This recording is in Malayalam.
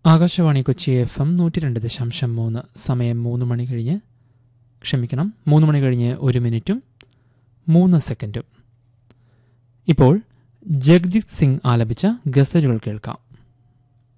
ആകാശവാണി കൊച്ചി FM 102.3. സമയം 3 മണി കഴിഞ്ഞ് 1 മിനിറ്റും 3 സെക്കൻഡും. ഇപ്പോൾ ജഗ്ജിത് സിംഗ് ആലപിച്ച ഗസലുകൾ കേൾക്കാം.